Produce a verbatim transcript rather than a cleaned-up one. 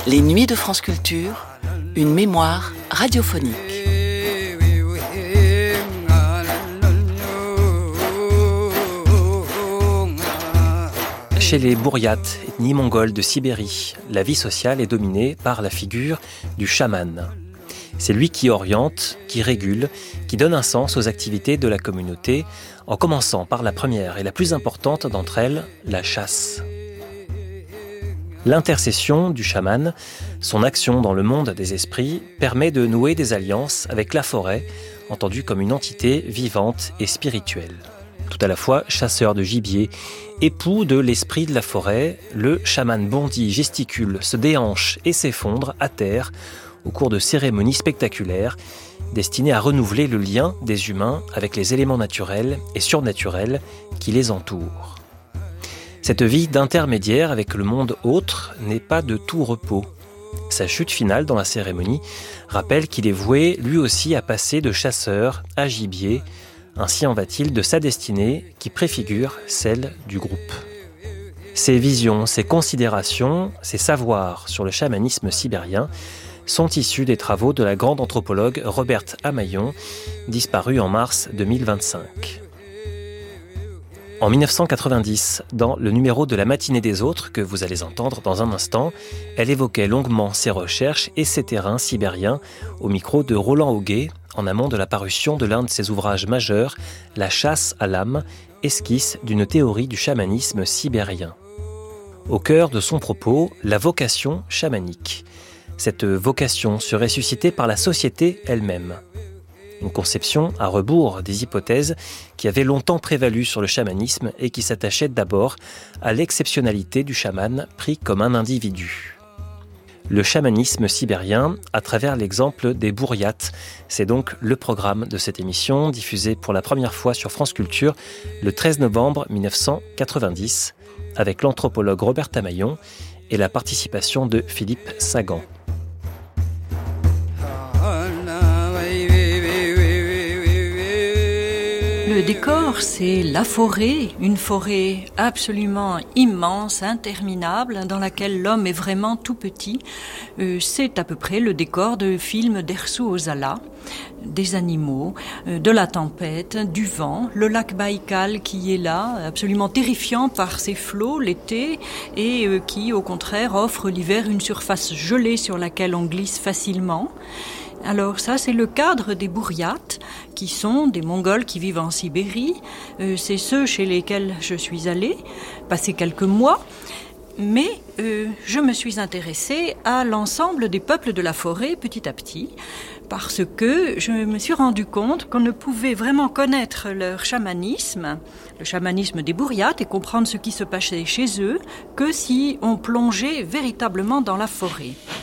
Les nuits de France Culture, une mémoire radiophonique. Chez les Buryats, ethnie mongole de Sibérie, la vie sociale est dominée par la figure du chaman. C'est lui qui oriente, qui régule, qui donne un sens aux activités de la communauté, en commençant par la première et la plus importante d'entre elles, la chasse. L'intercession du chaman, son action dans le monde des esprits, permet de nouer des alliances avec la forêt, entendue comme une entité vivante et spirituelle. Tout à la fois chasseur de gibier, époux de l'esprit de la forêt, le chaman bondit, gesticule, se déhanche et s'effondre à terre au cours de cérémonies spectaculaires destinées à renouveler le lien des humains avec les éléments naturels et surnaturels qui les entourent. Cette vie d'intermédiaire avec le monde autre n'est pas de tout repos. Sa chute finale dans la cérémonie rappelle qu'il est voué lui aussi à passer de chasseur à gibier. Ainsi en va-t-il de sa destinée qui préfigure celle du groupe. Ses visions, ses considérations, ses savoirs sur le chamanisme sibérien sont issus des travaux de la grande anthropologue Roberte Amaillon, disparue en mars deux mille vingt-cinq. En dix-neuf cent quatre-vingt-dix, dans le numéro de La Matinée des Autres, que vous allez entendre dans un instant, elle évoquait longuement ses recherches et ses terrains sibériens au micro de Roland Auguet, en amont de la parution de l'un de ses ouvrages majeurs, La chasse à l'âme, esquisse d'une théorie du chamanisme sibérien. Au cœur de son propos, la vocation chamanique. Cette vocation serait suscitée par la société elle-même. Une conception à rebours des hypothèses qui avaient longtemps prévalu sur le chamanisme et qui s'attachait d'abord à l'exceptionnalité du chaman pris comme un individu. Le chamanisme sibérien à travers l'exemple des Buryats. C'est donc le programme de cette émission, diffusée pour la première fois sur France Culture le treize novembre dix-neuf cent quatre-vingt-dix, avec l'anthropologue Roberte Amaillon et la participation de Philippe Sagan. Le décor, c'est la forêt, une forêt absolument immense, interminable, dans laquelle l'homme est vraiment tout petit. Euh, c'est à peu près le décor de films d'Ersu Ozala, des animaux, euh, de la tempête, du vent, le lac Baïkal qui est là, absolument terrifiant par ses flots l'été, et euh, qui, au contraire, offre l'hiver une surface gelée sur laquelle on glisse facilement. Alors ça, c'est le cadre des Buryats, qui sont des Mongols qui vivent en Sibérie. Euh, c'est ceux chez lesquels je suis allée, passer quelques mois. Mais euh, je me suis intéressée à l'ensemble des peuples de la forêt petit à petit, parce que je me suis rendu compte qu'on ne pouvait vraiment connaître leur chamanisme, le chamanisme des Buryats, et comprendre ce qui se passait chez eux, que si on plongeait véritablement dans la forêt.